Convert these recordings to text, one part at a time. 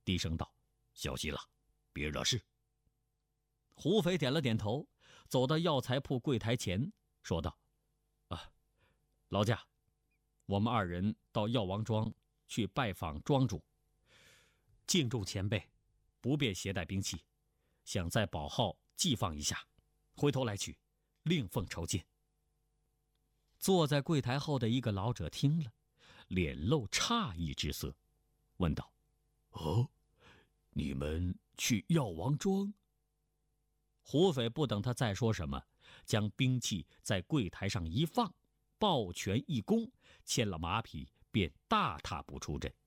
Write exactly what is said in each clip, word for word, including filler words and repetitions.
低声道：“小心了，别惹事。” 胡斐点了点头，走到药材铺柜台前，说道：“啊，劳驾，我们二人到药王庄去拜访庄主，敬重前辈，不便携带兵器，想在宝号寄放一下，回头来取，另奉酬金。”坐在柜台后的一个老者听了，脸露诧异之色，问道：“ 哦，你们去药王庄？” 胡斐不等他再说什么，将兵器在柜台上一放，抱拳一躬，牵了马匹，便大踏步出镇。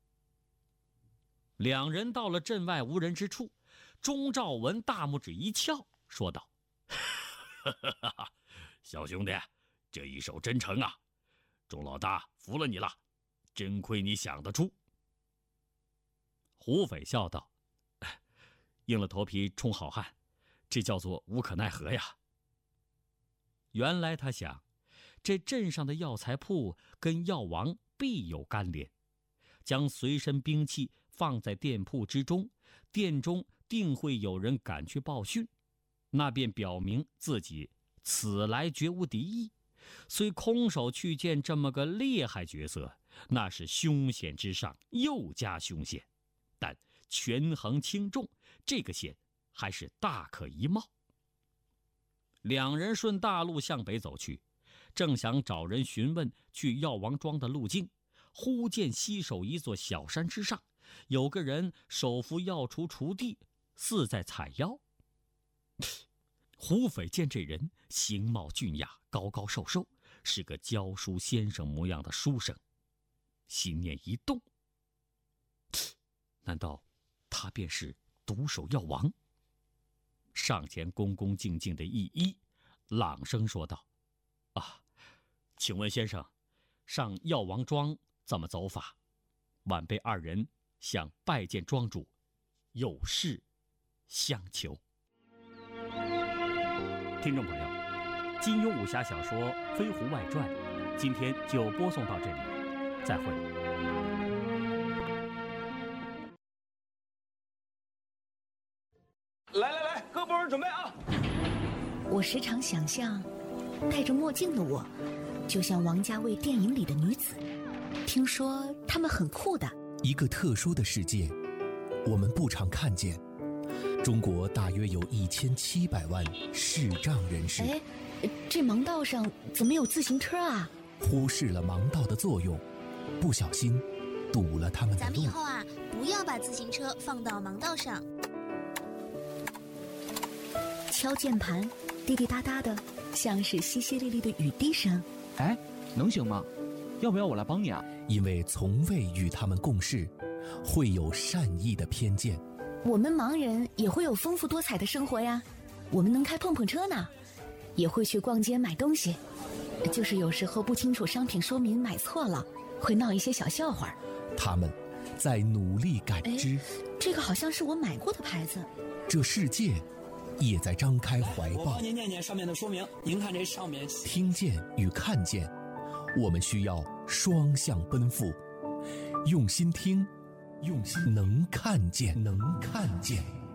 两人到了镇外无人之处，钟兆文大拇指一翘，说道：“ 小兄弟，这一手真诚啊！钟老大服了你了，真亏你想得出。” 胡斐笑道：“硬了头皮充好汉，这叫做无可奈何呀。”原来他想，这镇上的药材铺跟药王必有干连，将随身兵器放在店铺之中，店中定会有人赶去报讯，那便表明自己此来绝无敌意。虽空手去见这么个厉害角色，那是凶险之上又加凶险，但权衡轻重，这个险还是大可一冒。两人顺大路向北走去，正想找人询问去药王庄的路径，忽见西首一座小山之上，有个人手扶药橱锄地，似在采药。胡斐见这人形貌俊雅，高高瘦瘦，是个教书先生模样的书生，心念一动，难道他便是毒手药王？上前恭恭敬敬的一揖，朗声说道：“啊，请问先生，上药王庄怎么走法？晚辈二人想拜见庄主，有事相求。”听众朋友，金庸武侠小说《飞狐外传》今天就播送到这里，再会。 来来来，各部门准备啊！ 我时常想象，戴着墨镜的我，就像王家卫电影里的女子。听说她们很酷的。 一个特殊的世界，我们不常看见。中国大约有一千七百万视障人士。 哎，这盲道上怎么有自行车啊？ 忽视了盲道的作用，不小心堵了他们的路。 咱们以后啊，不要把自行车放到盲道上。 敲键盘，滴滴答答的，像是淅淅沥沥的雨滴声。 哎，能行吗？要不要我来帮你啊？ 因为从未与他们共事，会有善意的偏见。 我们盲人也会有丰富多彩的生活呀，我们能开碰碰车呢，也会去逛街买东西，就是有时候不清楚商品说明买错了，会闹一些小笑话。 他们在努力感知， 这个好像是我买过的牌子。 这世界也在张开怀抱。 我帮您念念上面的说明，您看这上面。 听见与看见，我们需要双向奔赴，用心听，用心能看见，能看见。